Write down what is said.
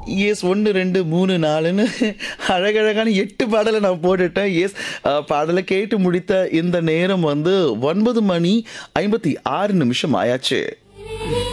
S 1, 2, 3, 4ன்னு அழகழகான 8 பாடல நான் போட்டுட்டேன். எஸ் பாடல கேட்டு முடித்த இந்த நேரம் வந்து 9 மணி 56 நிமிஷம் ஆயாச்சு.